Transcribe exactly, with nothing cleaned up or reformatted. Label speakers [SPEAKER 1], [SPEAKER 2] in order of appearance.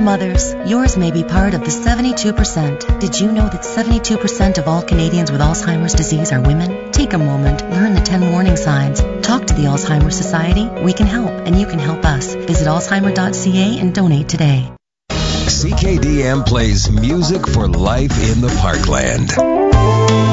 [SPEAKER 1] mothers, yours may be part of the seventy-two percent. Did you know that seventy-two percent of all Canadians with Alzheimer's disease are women? Take a moment, learn the ten warning signs. Talk to the Alzheimer's Society. We can help, and you can help us. Visit alzheimer dot c a and donate today.
[SPEAKER 2] C K D M plays music for life in the Parkland.